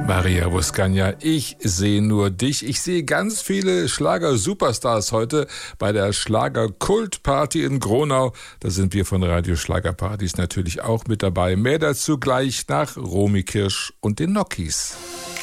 Maria Vuscagna, ich sehe nur dich. Ich sehe ganz viele Schlager-Superstars heute bei der Schlager-Kult-Party in Gronau. Da sind wir von Radio Schlagerpartys natürlich auch mit dabei. Mehr dazu gleich nach Romy Kirsch und den Nokis.